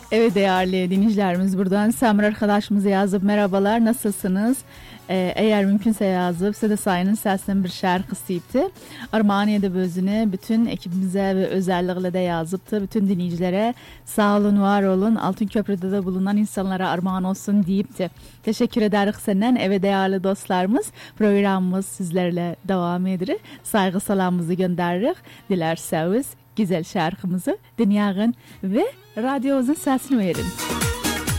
Evet değerli dinleyicilerimiz, buradan Samir arkadaşımıza yazıp merhabalar, nasılsınız? Eğer mümkünse yazıp size de Sayın'ın sesinden bir şarkı isteyipti. Armağaniye'de bözünü bütün ekibimize ve özellikle de yazıptı. Bütün dinleyicilere sağ olun, var olun, Altınköprü'de de bulunan insanlara armağan olsun deyipti. Teşekkür ederiz senden. Evet değerli dostlarımız, programımız sizlerle devam edir. Saygı salamımızı göndeririz. Dilerseniz güzel şarkımızı dinleyin ve radyomuzun sesini verin.